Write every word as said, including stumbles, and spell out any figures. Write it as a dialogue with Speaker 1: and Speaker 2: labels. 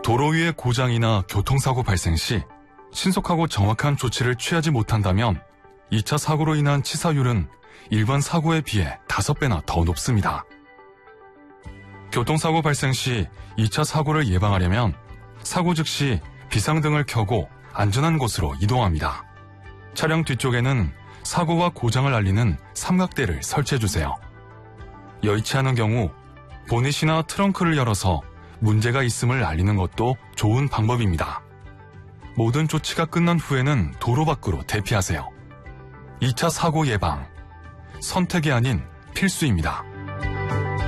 Speaker 1: 도로 위의 고장이나 교통사고 발생 시 신속하고 정확한 조치를 취하지 못한다면 이 차 사고로 인한 치사율은 일반 사고에 비해 다섯 배나 더 높습니다. 교통사고 발생 시 이 차 사고를 예방하려면 사고 즉시 비상등을 켜고 안전한 곳으로 이동합니다. 차량 뒤쪽에는 사고와 고장을 알리는 삼각대를 설치해주세요. 여의치 않은 경우 보닛이나 트렁크를 열어서 문제가 있음을 알리는 것도 좋은 방법입니다. 모든 조치가 끝난 후에는 도로 밖으로 대피하세요. 이 차 사고 예방, 선택이 아닌 필수입니다.